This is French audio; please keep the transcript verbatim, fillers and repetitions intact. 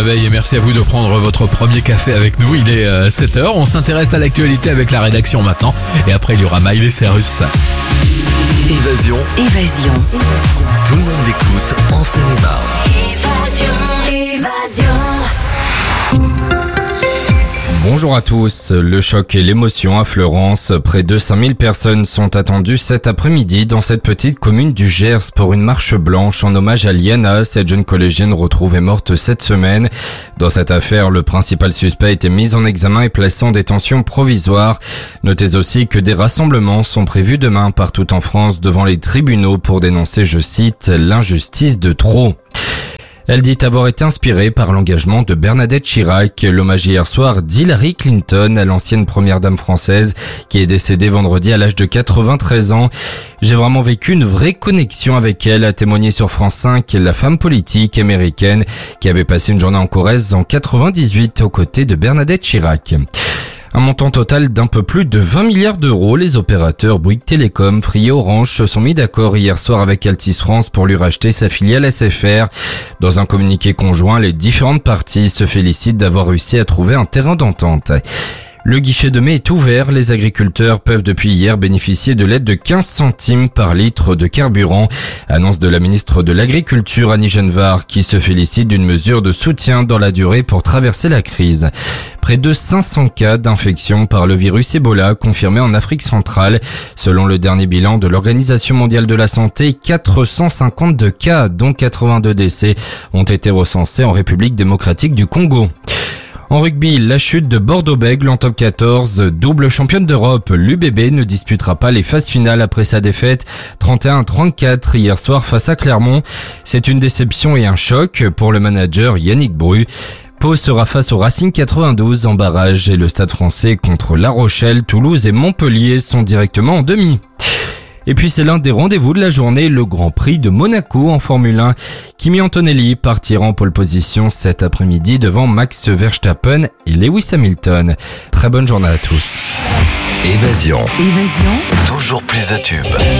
réveil et merci à vous de prendre votre premier café avec nous. Il est euh, sept heures, on s'intéresse à l'actualité avec la rédaction maintenant. Et après, il y aura Miley Cyrus. Évasion. Évasion. Tout le monde écoute en Seine-et-Marne. Évasion. Évasion. Bonjour à tous. Le choc et l'émotion à Fleurance. Près de cinq mille personnes sont attendues cet après-midi dans cette petite commune du Gers pour une marche blanche en hommage à Liana, cette jeune collégienne retrouvée morte cette semaine. Dans cette affaire, le principal suspect a été mis en examen et placé en détention provisoire. Notez aussi que des rassemblements sont prévus demain partout en France devant les tribunaux pour dénoncer, je cite, l'injustice de trop. Elle dit avoir été inspirée par l'engagement de Bernadette Chirac. L'hommage hier soir d'Hillary Clinton à l'ancienne première dame française qui est décédée vendredi à l'âge de quatre-vingt-treize ans. J'ai vraiment vécu une vraie connexion avec elle, a témoigné sur France cinq la femme politique américaine qui avait passé une journée en Corrèze en quatre-vingt-dix-huit aux côtés de Bernadette Chirac. Un montant total d'un peu plus de vingt milliards d'euros. Les opérateurs Bouygues Télécom, Free et Orange se sont mis d'accord hier soir avec Altice France pour lui racheter sa filiale S F R. Dans un communiqué conjoint, les différentes parties se félicitent d'avoir réussi à trouver un terrain d'entente. Le guichet de mai est ouvert. Les agriculteurs peuvent depuis hier bénéficier de l'aide de quinze centimes par litre de carburant. Annonce de la ministre de l'Agriculture, Annie Genevard, qui se félicite d'une mesure de soutien dans la durée pour traverser la crise. Près de cinq cents cas d'infection par le virus Ebola confirmés en Afrique centrale. Selon le dernier bilan de l'Organisation mondiale de la santé, quatre cent cinquante-deux cas, dont quatre-vingt-deux décès, ont été recensés en République démocratique du Congo. En rugby, la chute de Bordeaux-Bègles en top quatorze, double championne d'Europe, l'U B B ne disputera pas les phases finales après sa défaite trente et un à trente-quatre hier soir face à Clermont. C'est une déception et un choc pour le manager Yannick Bru. Pau sera face au Racing quatre-vingt-douze en barrage et le Stade français contre La Rochelle, Toulouse et Montpellier sont directement en demi. Et puis c'est l'un des rendez-vous de la journée, le Grand Prix de Monaco en Formule un. Kimi Antonelli partira en pole position cet après-midi devant Max Verstappen et Lewis Hamilton. Très bonne journée à tous. Évasion. Évasion. Toujours plus de tubes.